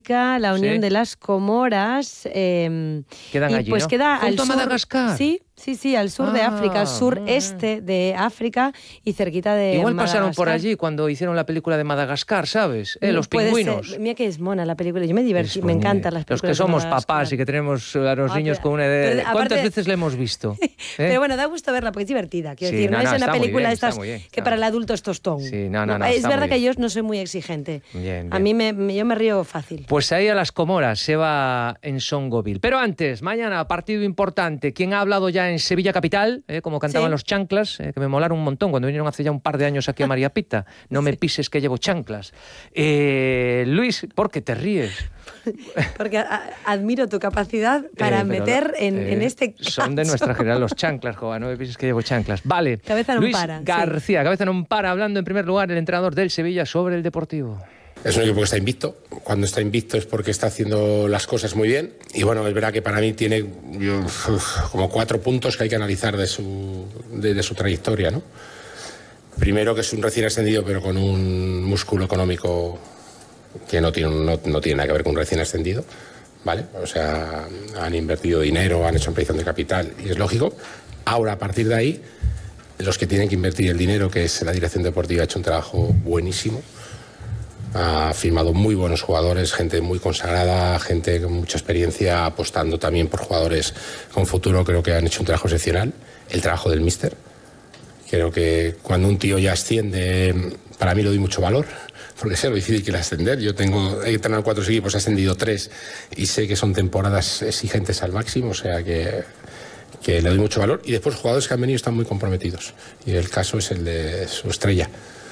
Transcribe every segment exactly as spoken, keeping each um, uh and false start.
la Unión Sí. de las Comoras. Eh, Quedan y allí, pues ¿no? queda al Junto a sur. Madagascar. Sí, sí, sí, al sur de Ah, África, al muy sureste de África y cerquita de Igual Madagascar. pasaron por allí cuando hicieron la película de Madagascar, ¿sabes? Eh, los Puede pingüinos. ser. Mira que es mona la película. Yo me divertí, Es me bonita. encantan las Los películas. que somos de Madagascar. papás y que tenemos a los Ah, niños pero- con una idea. pero de- ¿Cuántas aparte- veces la hemos visto? ¿Eh? Pero bueno, da gusto verla porque es divertida. Quiero Sí, decir, no, no, es no, una está muy película bien, estas está muy bien, que está para muy el adulto es tostón. Sí, no, no, no, Es está verdad muy que bien. yo no soy muy exigente. Bien, A bien. mí me, me- yo me río fácil. Pues ahí a las Comoras se va en Songoville. Pero antes, mañana, partido importante. ¿Quién ha hablado ya en Sevilla Capital? Eh, como cantaban Sí. los chanclas, eh, que me molaron un montón cuando vinieron hace ya un par de años aquí a María Pita. No me pises que llevo chanclas. Eh, Luis, ¿por qué te ríes? Porque a- a- admiro tu capacidad para Eh, pero meter lo- en, eh, en este Son de cacho. nuestra generación los chanclas, joven. No me pises que llevo chanclas. Vale. Cabeza non Luis para, sí. García, Cabeza non para, hablando en primer lugar el entrenador del Sevilla sobre el Deportivo. Es un equipo que está invicto. Cuando está invicto es porque está haciendo las cosas muy bien. Y bueno, es verdad que para mí tiene yo, uf, como cuatro puntos que hay que analizar de su, de, de su trayectoria, ¿no? Primero, que es un recién ascendido, pero con un músculo económico que no tiene, no, no tiene nada que ver con un recién ascendido, ¿vale? O sea, han invertido dinero, han hecho ampliación de capital, y es lógico. Ahora, a partir de ahí, los que tienen que invertir el dinero, que es la dirección deportiva, ha hecho un trabajo buenísimo. Ha firmado muy buenos jugadores, gente muy consagrada, gente con mucha experiencia, apostando también por jugadores con futuro. Creo que han hecho un trabajo excepcional. El trabajo del míster. Creo que cuando un tío ya asciende, para mí le doy mucho valor, porque sé lo difícil que es ascender. Yo tengo, he entrenado cuatro equipos, he ascendido tres y sé que son temporadas exigentes al máximo, o sea que, que le doy mucho valor. Y después jugadores que han venido están muy comprometidos. Y el caso es el de su estrella.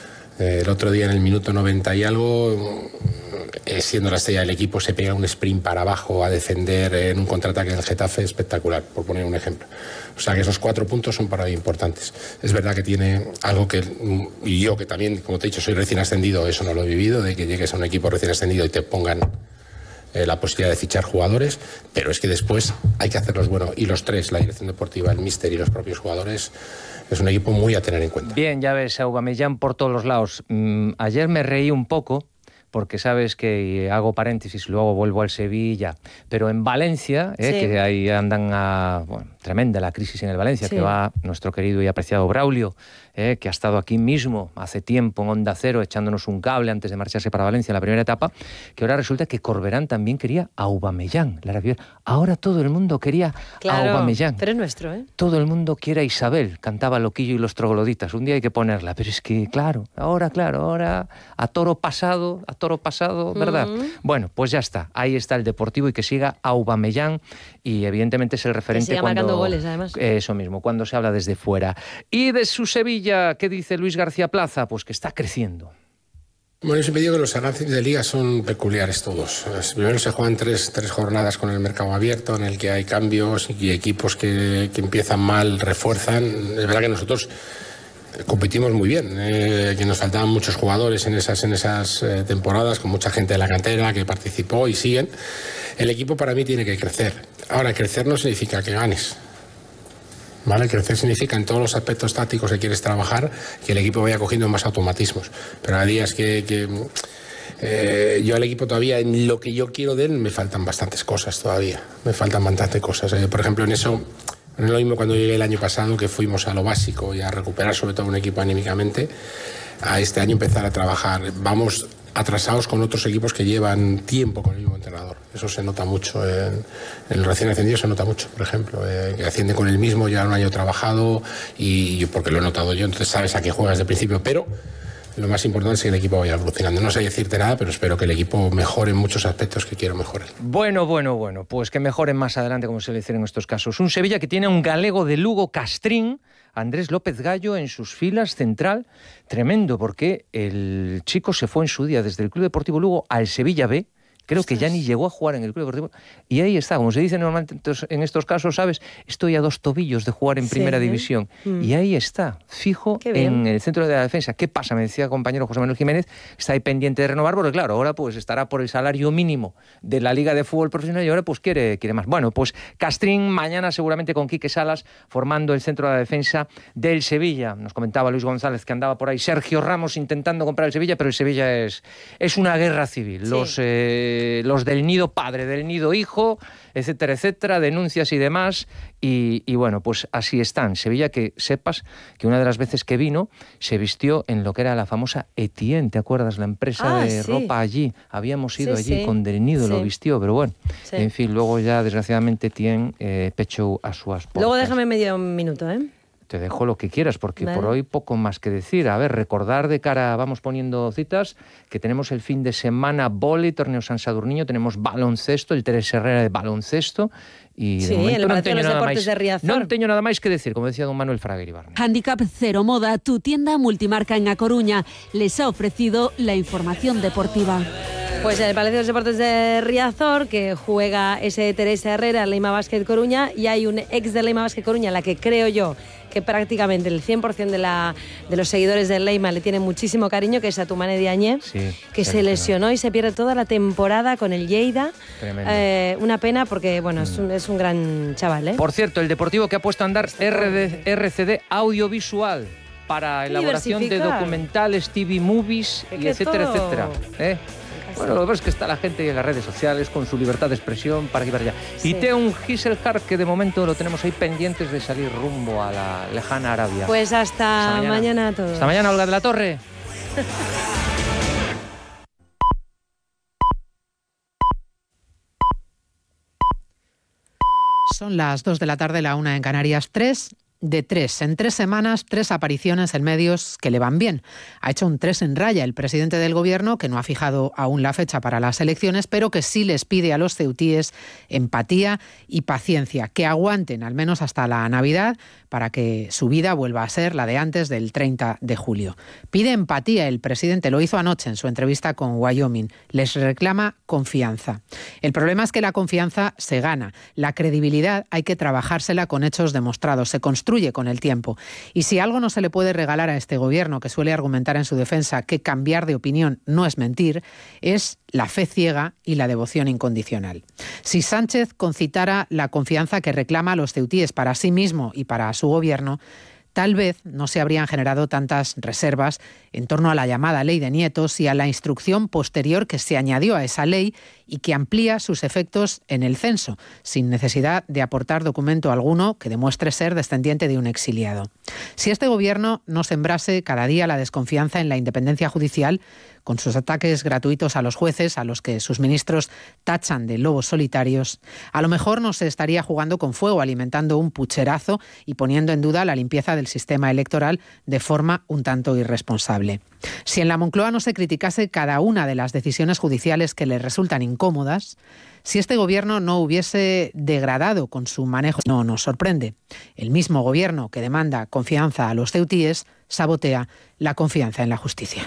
El otro día en el minuto noventa y algo, eh, siendo la estrella del equipo, se pega un sprint para abajo a defender en un contraataque del Getafe espectacular, por poner un ejemplo. O sea que esos cuatro puntos son para mí importantes. Es verdad que tiene algo que, y yo que también, como te he dicho, soy recién ascendido, eso no lo he vivido, de que llegues a un equipo recién ascendido y te pongan eh, la posibilidad de fichar jugadores, pero es que después hay que hacerlos bueno. Y los tres, la dirección deportiva, el míster y los propios jugadores, es un equipo muy a tener en cuenta. Bien, ya ves, Aubameyang por todos los lados. Mm, ayer me reí un poco, porque sabes que hago paréntesis, luego vuelvo al Sevilla, pero en Valencia, eh, Sí. que ahí andan a... Bueno, tremenda la crisis en el Valencia, Sí. que va nuestro querido y apreciado Braulio, eh, que ha estado aquí mismo hace tiempo en Onda Cero echándonos un cable antes de marcharse para Valencia en la primera etapa, que ahora resulta que Corberán también quería a Aubameyang, Lara Viver. Ahora todo el mundo quería Claro, a Aubameyang. pero es nuestro, ¿eh? Todo el mundo quiere a Isabel, cantaba Loquillo y los trogloditas. Un día hay que ponerla, pero es que, claro, ahora, claro, ahora a toro pasado, a toro pasado, ¿verdad? Mm. Bueno, pues ya está, ahí está el Deportivo y que siga Aubameyang y evidentemente es el referente siga cuando... marcando goles, además. Eso mismo, cuando se habla desde fuera. Y de su Sevilla, ¿qué dice Luis García Plaza? Pues que está creciendo. Bueno, yo siempre digo que los análisis de liga son peculiares todos. Primero se juegan tres, tres jornadas con el mercado abierto, en el que hay cambios y equipos que, que empiezan mal refuerzan. Es verdad que nosotros competimos muy bien, eh, que nos faltaban muchos jugadores en esas, en esas eh, temporadas, con mucha gente de la cantera que participó y siguen. El equipo para mí tiene que crecer. Ahora, crecer no significa que ganes. ¿Vale? Crecer significa en todos los aspectos tácticos que quieres trabajar que el equipo vaya cogiendo más automatismos. Pero hay días que, que eh, yo al equipo todavía, en lo que yo quiero de él, me faltan bastantes cosas todavía. Me faltan bastantes cosas. Eh, por ejemplo, en eso, no es lo mismo cuando llegué el año pasado, que fuimos a lo básico y a recuperar sobre todo un equipo anímicamente, a este año empezar a trabajar. Vamos atrasados con otros equipos que llevan tiempo con el mismo entrenador. Eso se nota mucho. En, en el recién ascendido se nota mucho, por ejemplo. Eh, que asciende con el mismo, ya un año trabajado, y porque lo he notado yo, entonces sabes a qué juegas de principio. Pero lo más importante es que el equipo vaya evolucionando. No sé decirte nada, pero espero que el equipo mejore en muchos aspectos que quiero mejorar. Bueno, bueno, bueno, pues que mejoren más adelante, como se le dice en estos casos. Un Sevilla que tiene un galego de Lugo, Castrín, Andrés López Gallo en sus filas, central, tremendo, porque el chico se fue en su día desde el Club Deportivo Lugo al Sevilla B, creo que ya ni llegó a jugar en el Club Deportivo, y ahí está, como se dice normalmente en estos casos, ¿sabes? Estoy a dos tobillos de jugar en Sí. Primera División, Mm. y ahí está, fijo Qué bien. en el centro de la defensa. ¿Qué pasa? Me decía el compañero José Manuel Jiménez, está ahí pendiente de renovar, porque claro, ahora pues estará por el salario mínimo de la Liga de Fútbol Profesional y ahora pues quiere, quiere más. Bueno, pues Castrín mañana seguramente con Quique Salas formando el centro de la defensa del Sevilla. Nos comentaba Luis González que andaba por ahí Sergio Ramos intentando comprar el Sevilla, pero el Sevilla es, es una guerra civil. Sí. Los... Eh, eh, los del nido padre, del nido hijo, etcétera, etcétera, denuncias y demás. Y, y bueno, pues así están. Sevilla, que sepas que una de las veces que vino se vistió en lo que era la famosa Etienne, ¿te acuerdas? La empresa ah, de sí. ropa allí. Habíamos ido sí, allí sí. con Del Nido, sí. lo vistió, pero bueno, sí. en fin, luego ya desgraciadamente Etienne eh, pechó a sus portas. Luego déjame medio minuto, ¿eh? Te dejo lo que quieras, porque vale. por hoy poco más que decir. A ver, recordar de cara, vamos poniendo citas, que tenemos el fin de semana vóley, torneo San Sadurniño, tenemos baloncesto, el Teresa Herrera de baloncesto, y sí, de momento el no Palacio de teño los nada Deportes máis, de Riazor. non teño nada máis que decir, como decía don Manuel Fraguer Ibarne. Handicap Cero Moda, tu tienda multimarca en A Coruña, les ha ofrecido la información deportiva. Pues el Palacio de los Deportes de Riazor, que juega ese Teresa Herrera, Leima Basket Coruña, y hay un ex de Leima Basket Coruña, la que creo yo que prácticamente el cien por ciento de, la, de los seguidores del Leima le tiene muchísimo cariño, que es Atumane Diagne, sí, que se lesionó y se pierde toda la temporada con el Lleida. Eh, una pena porque, bueno, mm. es, un, es un gran chaval, ¿eh? Por cierto, el Deportivo que ha puesto a andar R D, R C D Audiovisual para elaboración de documentales, T V movies, y etcétera, todo... etcétera. ¿Eh? Bueno, lo que pasa es que está la gente en las redes sociales con su libertad de expresión para aquí y para allá. Sí. Y Teun Giselhart, que de momento lo tenemos ahí pendientes de salir rumbo a la lejana Arabia. Pues hasta, hasta mañana. mañana a todos. Hasta mañana, Olga de la Torre. Son las dos de la tarde, la una en Canarias, tres de tres. En tres semanas, tres apariciones en medios que le van bien. Ha hecho un tres en raya el presidente del gobierno, que no ha fijado aún la fecha para las elecciones, pero que sí les pide a los ceutíes empatía y paciencia, que aguanten al menos hasta la Navidad para que su vida vuelva a ser la de antes del treinta de julio. Pide empatía el presidente, lo hizo anoche en su entrevista con Wyoming. Les reclama confianza. El problema es que la confianza se gana. La credibilidad hay que trabajársela con hechos demostrados. Se construye con el tiempo. Y si algo no se le puede regalar a este gobierno, que suele argumentar en su defensa que cambiar de opinión no es mentir, es la fe ciega y la devoción incondicional. Si Sánchez concitara la confianza que reclama a los ceutíes para sí mismo y para su gobierno, tal vez no se habrían generado tantas reservas en torno a la llamada ley de nietos y a la instrucción posterior que se añadió a esa ley y que amplía sus efectos en el censo, sin necesidad de aportar documento alguno que demuestre ser descendiente de un exiliado. Si este gobierno no sembrase cada día la desconfianza en la independencia judicial, con sus ataques gratuitos a los jueces, a los que sus ministros tachan de lobos solitarios, a lo mejor no se estaría jugando con fuego, alimentando un pucherazo y poniendo en duda la limpieza del sistema electoral de forma un tanto irresponsable. Si en la Moncloa no se criticase cada una de las decisiones judiciales que le resultan incómodas, si este gobierno no hubiese degradado con su manejo, no nos sorprende. El mismo gobierno que demanda confianza a los ceutíes sabotea la confianza en la justicia.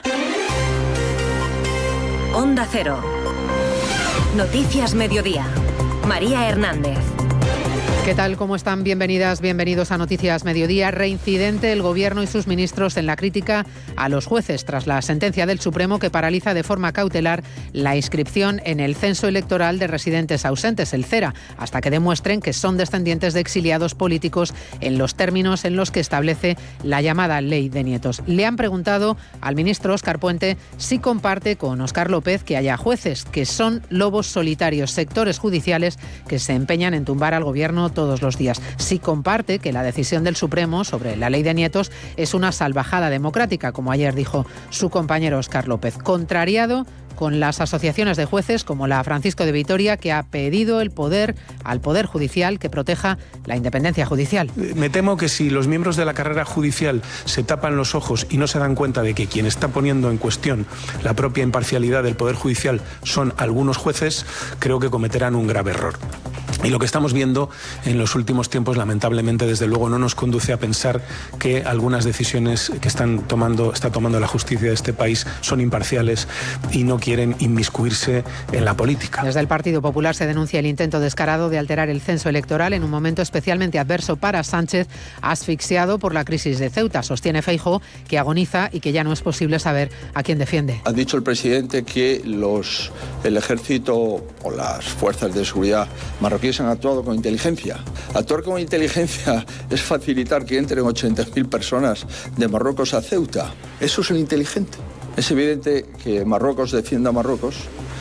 Onda Cero. Noticias Mediodía. María Hernández. ¿Qué tal? ¿Cómo están? Bienvenidas, bienvenidos a Noticias Mediodía. Reincidente el Gobierno y sus ministros en la crítica a los jueces tras la sentencia del Supremo que paraliza de forma cautelar la inscripción en el censo electoral de residentes ausentes, el CERA, hasta que demuestren que son descendientes de exiliados políticos en los términos en los que establece la llamada ley de nietos. Le han preguntado al ministro Óscar Puente si comparte con Óscar López que haya jueces que son lobos solitarios, sectores judiciales que se empeñan en tumbar al Gobierno todos los días. Sí comparte que la decisión del Supremo sobre la ley de nietos es una salvajada democrática, como ayer dijo su compañero Óscar López, contrariado con las asociaciones de jueces como la Francisco de Vitoria, que ha pedido el poder al Poder Judicial que proteja la independencia judicial. Me temo que si los miembros de la carrera judicial se tapan los ojos y no se dan cuenta de que quien está poniendo en cuestión la propia imparcialidad del Poder Judicial son algunos jueces, creo que cometerán un grave error. Y lo que estamos viendo en los últimos tiempos, lamentablemente, desde luego, no nos conduce a pensar que algunas decisiones que están tomando, está tomando la justicia de este país son imparciales y no quieren inmiscuirse en la política. Desde el Partido Popular se denuncia el intento descarado de alterar el censo electoral en un momento especialmente adverso para Sánchez, asfixiado por la crisis de Ceuta. Sostiene Feijóo que agoniza y que ya no es posible saber a quién defiende. Ha dicho el presidente que los, el ejército o las fuerzas de seguridad marroquíes han actuado con inteligencia. Actuar con inteligencia es facilitar que entren ochenta mil personas de Marruecos a Ceuta. Eso es lo inteligente. Es evidente que Marruecos defiende a Marruecos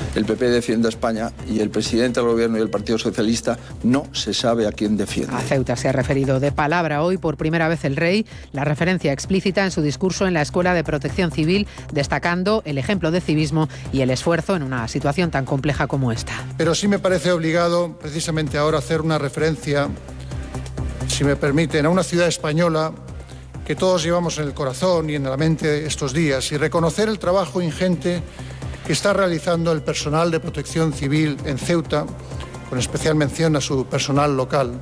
El P P defiende a España y el presidente del gobierno y el Partido Socialista no se sabe a quién defiende. A Ceuta se ha referido de palabra hoy por primera vez el rey, la referencia explícita en su discurso en la Escuela de Protección Civil, destacando el ejemplo de civismo y el esfuerzo en una situación tan compleja como esta. Pero sí me parece obligado, precisamente ahora, hacer una referencia, si me permiten, a una ciudad española que todos llevamos en el corazón y en la mente estos días, y reconocer el trabajo ingente que está realizando el personal de protección civil en Ceuta, con especial mención a su personal local,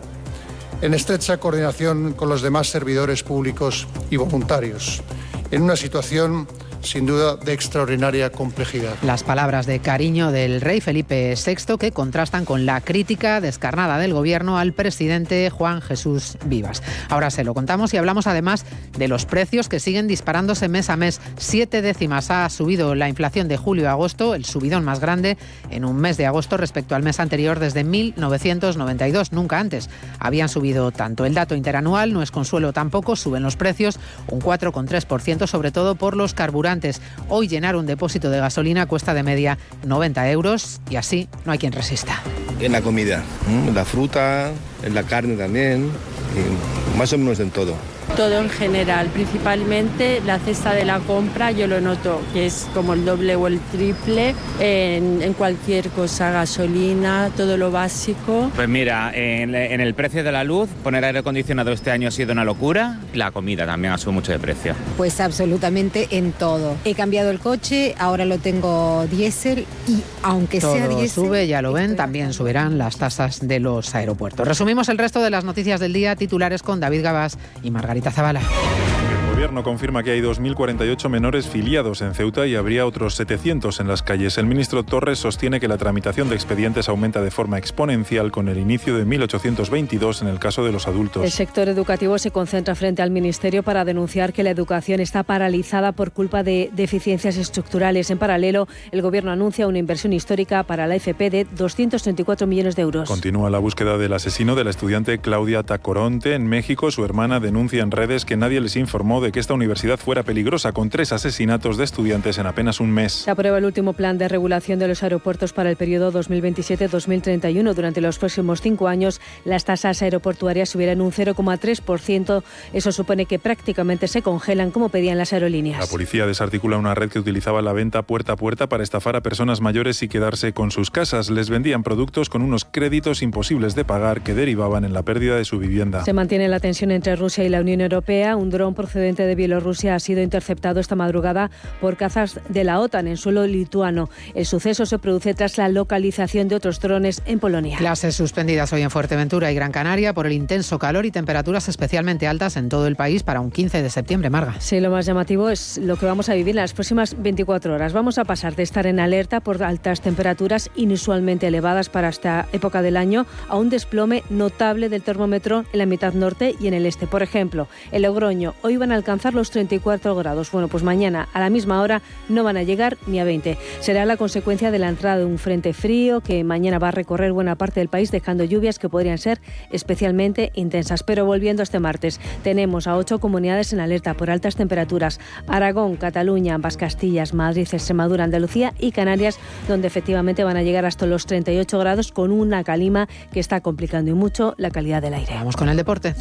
en estrecha coordinación con los demás servidores públicos y voluntarios, en una situación sin duda de extraordinaria complejidad. Las palabras de cariño del rey Felipe sexto que contrastan con la crítica descarnada del gobierno al presidente Juan Jesús Vivas. Ahora se lo contamos y hablamos además de los precios que siguen disparándose mes a mes. Siete décimas ha subido la inflación de julio a agosto, el subidón más grande en un mes de agosto respecto al mes anterior desde mil novecientos noventa y dos. Nunca antes habían subido tanto. El dato interanual no es consuelo tampoco, suben los precios un cuatro coma tres por ciento, sobre todo por los carburantes. Hoy llenar un depósito de gasolina cuesta de media noventa euros y así no hay quien resista. En la comida, en la fruta, en la carne también, más o menos en todo. Todo en general, principalmente la cesta de la compra, yo lo noto que es como el doble o el triple en, en cualquier cosa, gasolina, todo lo básico. Pues mira, en, en el precio de la luz, poner aire acondicionado este año ha sido una locura, la comida también ha subido mucho de precio. Pues absolutamente en todo. He cambiado el coche, ahora lo tengo diésel y aunque todo sea diésel... sube, ya lo ven, también subirán las tasas de los aeropuertos. Resumimos el resto de las noticias del día, titulares con David Gabás y Margarita Zavala. El gobierno confirma que hay dos mil cuarenta y ocho menores filiados en Ceuta y habría otros setecientos en las calles. El ministro Torres sostiene que la tramitación de expedientes aumenta de forma exponencial con el inicio de mil ochocientos veintidós en el caso de los adultos. El sector educativo se concentra frente al ministerio para denunciar que la educación está paralizada por culpa de deficiencias estructurales. En paralelo, el gobierno anuncia una inversión histórica para la F P de doscientos treinta y cuatro millones de euros. Continúa la búsqueda del asesino de la estudiante Claudia Tacoronte. En México, su hermana denuncia en redes que nadie les informó de que esta universidad fuera peligrosa, con tres asesinatos de estudiantes en apenas un mes. Se aprueba el último plan de regulación de los aeropuertos para el periodo dos mil veintisiete a dos mil treinta y uno. Durante los próximos cinco años, las tasas aeroportuarias subirán un cero coma tres por ciento. Eso supone que prácticamente se congelan, como pedían las aerolíneas. La policía desarticula una red que utilizaba la venta puerta a puerta para estafar a personas mayores y quedarse con sus casas. Les vendían productos con unos créditos imposibles de pagar que derivaban en la pérdida de su vivienda. Se mantiene la tensión entre Rusia y la Unión Europea. Un dron procedente de Bielorrusia ha sido interceptado esta madrugada por cazas de la OTAN en suelo lituano. El suceso se produce tras la localización de otros drones en Polonia. Clases suspendidas hoy en Fuerteventura y Gran Canaria por el intenso calor y temperaturas especialmente altas en todo el país para un quince de septiembre, Marga. Sí, lo más llamativo es lo que vamos a vivir en las próximas veinticuatro horas. Vamos a pasar de estar en alerta por altas temperaturas inusualmente elevadas para esta época del año a un desplome notable del termómetro en la mitad norte y en el este. Por ejemplo, en Logroño hoy van a alcanzar los treinta y cuatro grados. Bueno, pues mañana a la misma hora no van a llegar ni a veinte. Será la consecuencia de la entrada de un frente frío que mañana va a recorrer buena parte del país, dejando lluvias que podrían ser especialmente intensas. Pero volviendo a este martes, tenemos a ocho comunidades en alerta por altas temperaturas: Aragón, Cataluña, ambas Castillas, Madrid, Extremadura, Andalucía y Canarias, donde efectivamente van a llegar hasta los treinta y ocho grados con una calima que está complicando y mucho la calidad del aire. Vamos con el deporte.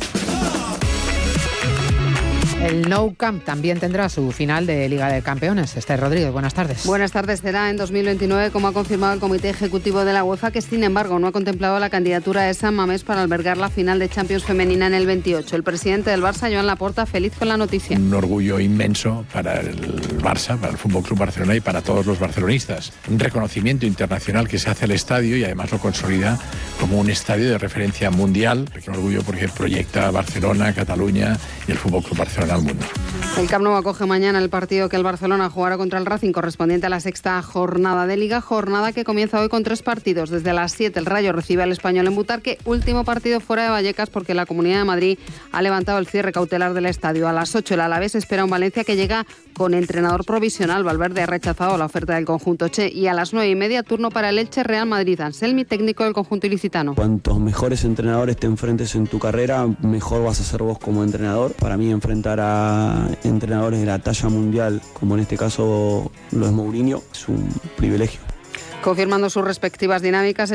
El Nou Camp también tendrá su final de Liga de Campeones. Esther Rodríguez, buenas tardes. Buenas tardes. Será en dos mil veintinueve, como ha confirmado el Comité Ejecutivo de la UEFA, que sin embargo no ha contemplado la candidatura de San Mamés para albergar la final de Champions femenina en el veintiocho. El presidente del Barça, Joan Laporta, feliz con la noticia. Un orgullo inmenso para el Barça, para el F C Barcelona y para todos los barcelonistas. Un reconocimiento internacional que se hace al estadio y además lo consolida como un estadio de referencia mundial. Un orgullo porque proyecta a Barcelona, Cataluña y el F C Barcelona al mundo. El Camp Nou acoge mañana el partido que el Barcelona jugará contra el Racing, correspondiente a la sexta jornada de Liga, jornada que comienza hoy con tres partidos. Desde las siete el Rayo recibe al Español en Butarque, último partido fuera de Vallecas porque la Comunidad de Madrid ha levantado el cierre cautelar del estadio. A las ocho el Alavés espera un Valencia que llega con entrenador provisional. Valverde ha rechazado la oferta del conjunto Che. Y a las nueve y media turno para el Elche Real Madrid. Anselmi, técnico del conjunto ilicitano. Cuantos mejores entrenadores te enfrentes en tu carrera, mejor vas a ser vos como entrenador. Para mí enfrentar a entrenadores de la talla mundial, como en este caso lo es Mourinho, es un privilegio. Confirmando sus respectivas dinámicas,